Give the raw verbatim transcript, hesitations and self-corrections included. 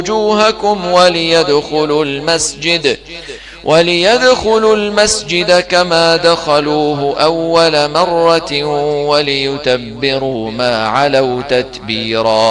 وجوهكم وليدخلوا المسجد وليدخلوا المسجد كما دخلوه أول مرة وليتبروا ما علوا تتبيرا.